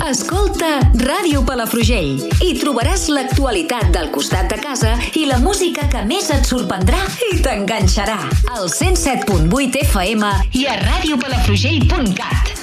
Escolta Ràdio Palafrugell i trobaràs l'actualitat del costat de casa i la música que més et sorprendrà i t'enganxarà. Al 107.8 FM i a radiopalafrugell.cat.